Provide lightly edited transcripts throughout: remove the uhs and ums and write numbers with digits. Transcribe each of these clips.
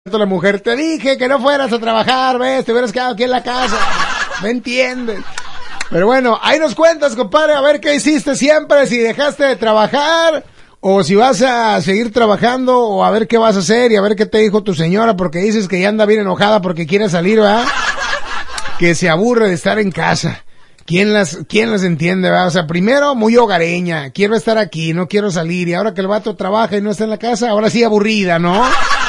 La mujer, te dije que no fueras a trabajar, ves, te hubieras quedado aquí en la casa. ¿Me entiendes? Pero bueno, ahí nos cuentas, compadre, a ver qué hiciste siempre, si dejaste de trabajar, o si vas a seguir trabajando, o a ver qué vas a hacer, y a ver qué te dijo tu señora, porque dices que ya anda bien enojada porque quiere salir, ¿verdad? Que se aburre de estar en casa. ¿Quién las entiende, verdad? O sea, primero, muy hogareña, quiero estar aquí, no quiero salir, y ahora que el vato trabaja y no está en la casa, ahora sí aburrida, ¿no?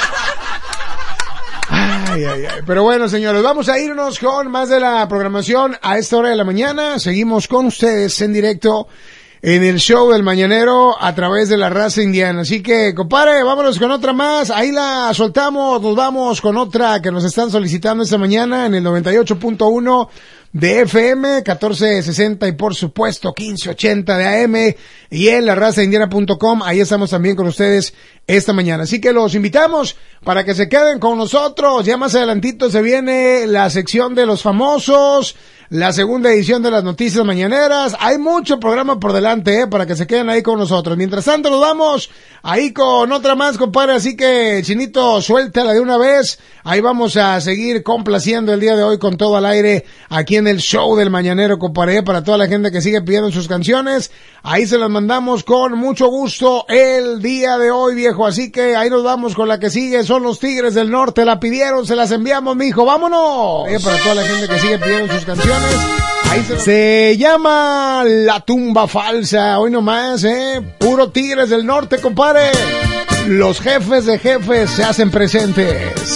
Ay. Pero bueno, señores, vamos a irnos con más de la programación a esta hora de la mañana. Seguimos con ustedes en directo en el show del mañanero a través de la raza indiana. Así que, compadre, vámonos con otra más. Ahí la soltamos, nos vamos con otra que nos están solicitando esta mañana en el 98.1 de FM, 1460 y por supuesto 1580 de AM y en larrazaindiana.com. Ahí estamos también con ustedes esta mañana. Así que los invitamos para que se queden con nosotros. Ya más adelantito se viene la sección de los famosos, la segunda edición de las noticias mañaneras. Hay mucho programa por delante, para que se queden ahí con nosotros. Mientras tanto, nos vamos ahí con otra más, compadre. Así que, Chinito, suéltala de una vez. Ahí vamos a seguir complaciendo el día de hoy con todo al aire aquí en el show del mañanero, compadre. Para toda la gente que sigue pidiendo sus canciones, ahí se las mandamos con mucho gusto el día de hoy, viejo. Así que ahí nos vamos con la que sigue. Son los Tigres del Norte. La pidieron, se las enviamos, mijo. ¡Vámonos! Para toda la gente que sigue pidiendo sus canciones. Ahí se llama La Tumba Falsa. Hoy nomás, puro Tigres del Norte, compadre. Los jefes de jefes se hacen presentes.